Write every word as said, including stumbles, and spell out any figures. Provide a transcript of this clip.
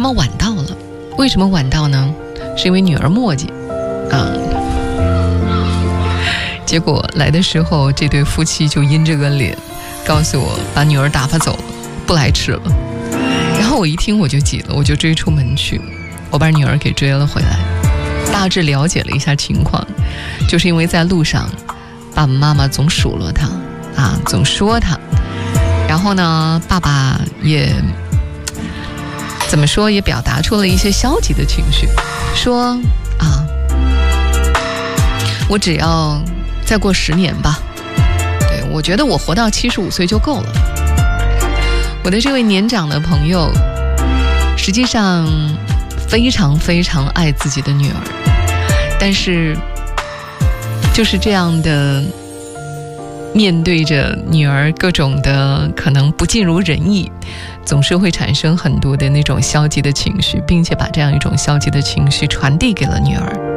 他们晚到了。为什么晚到呢？是因为女儿磨叽啊。结果来的时候，这对夫妻就阴着个脸告诉我把女儿打发走了，不来吃了。然后我一听我就急了，我就追出门去，我把女儿给追了回来，大致了解了一下情况，就是因为在路上爸爸妈妈总数落他啊，总说他，然后呢爸爸也怎么说，也表达出了一些消极的情绪，说啊，我只要再过十年吧，对，我觉得我活到七十五岁就够了。我的这位年长的朋友实际上非常非常爱自己的女儿，但是就是这样的面对着女儿各种的可能不尽如人意，总是会产生很多的那种消极的情绪，并且把这样一种消极的情绪传递给了女儿。